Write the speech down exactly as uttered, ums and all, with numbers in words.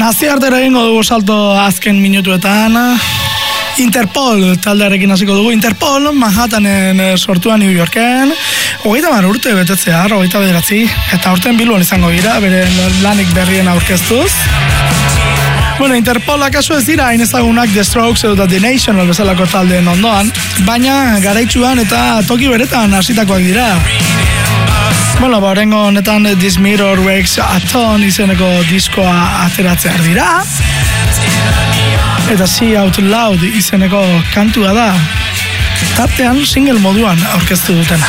Nazioartera egingo dugu salto azken minutuetan. Interpol taldearekin hasiko dugu. Interpol Manhattanen sortua New Yorken. Hogeita mar urte betetzea, hogeita bederatzi. Eta urten Bilbon izango dira, bere lanik berrien aurkeztuz. Bueno, Interpol akaso ez dira hain ezagunak The Strokes edo The National bezalako taldeen ondoan, baina garaitsuan eta toki beretan hasitakoak dira. Bueno, ba, horrengo honetan This Mirror Wakes a Ton izeneko diskoa ateratzear dira. Eta See Out Loud izeneko kantua da. Tartean single moduan aurkeztu dutena.